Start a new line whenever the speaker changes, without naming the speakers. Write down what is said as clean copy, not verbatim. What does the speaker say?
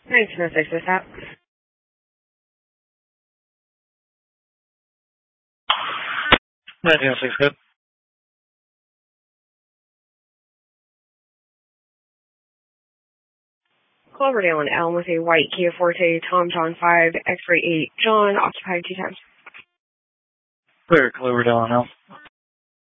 1906 with that.
Good.
Cloverdale and Elm with a white Kia Forte, Tom John 5, X-ray 8, John, occupied 2 times.
Clear, Cloverdale and Elm.